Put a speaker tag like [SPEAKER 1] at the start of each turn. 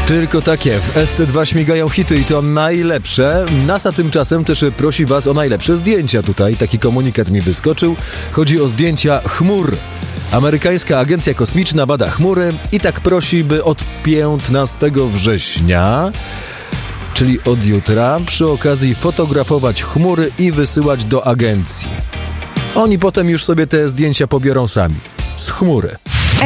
[SPEAKER 1] Tylko takie, w SC2 śmigają hity i to najlepsze. NASA tymczasem też prosi was o najlepsze zdjęcia tutaj. Taki komunikat mi wyskoczył. Chodzi o zdjęcia chmur. Amerykańska Agencja Kosmiczna bada chmury i tak prosi, by od 15 września, czyli od jutra, przy okazji fotografować chmury i wysyłać do agencji. Oni potem już sobie te zdjęcia pobiorą sami. Z chmury.